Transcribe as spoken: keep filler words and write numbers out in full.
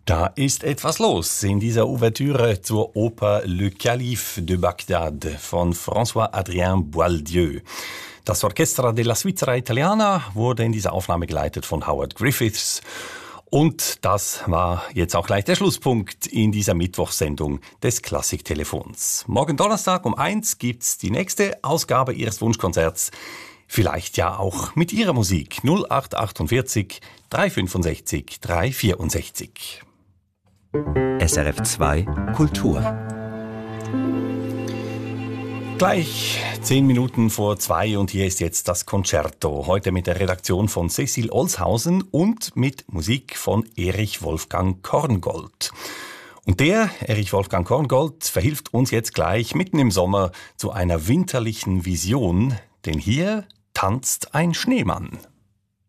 Da ist etwas los in dieser Ouvertüre zur Oper Le Calife de Bagdad von François-Adrien Boieldieu. Das Orchestra della Svizzera Italiana wurde in dieser Aufnahme geleitet von Howard Griffiths. Und das war jetzt auch gleich der Schlusspunkt in dieser Mittwochssendung des Klassiktelefons. Morgen Donnerstag um eins gibt's die nächste Ausgabe Ihres Wunschkonzerts. Vielleicht ja auch mit Ihrer Musik. null acht achtundvierzig dreihundertfünfundsechzig dreihundertvierundsechzig. S R F zwei Kultur. Gleich zehn Minuten vor zwei und hier ist jetzt das Concerto. Heute mit der Redaktion von Cecil Olshausen und mit Musik von Erich Wolfgang Korngold. Und der, Erich Wolfgang Korngold, verhilft uns jetzt gleich mitten im Sommer zu einer winterlichen Vision, denn hier tanzt ein Schneemann.